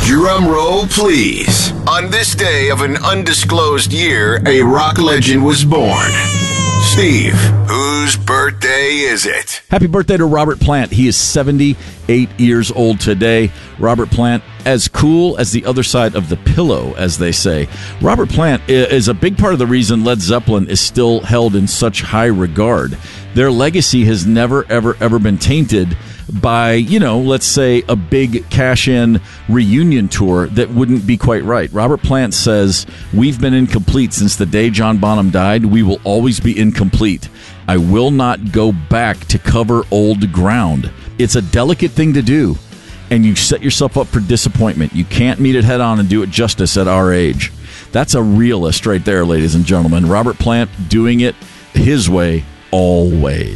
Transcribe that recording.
Drum roll, please. On this day of an undisclosed year, a rock legend was born. Steve, whose birthday is it? Happy birthday to Robert Plant. He is 78 years old today. Robert Plant, as cool as the other side of the pillow, as they say. Robert Plant is a big part of the reason Led Zeppelin is still held in such high regard. Their legacy has never, ever been tainted by, let's say a big cash-in reunion tour that wouldn't be quite right. Robert Plant says, "We've been incomplete since the day John Bonham died. We will always be incomplete. I will not go back to cover old ground." It's a delicate thing to do, and you set yourself up for disappointment. You can't meet it head on and do it justice at our age. That's a realist right there, ladies and gentlemen. Robert Plant doing it his way, always.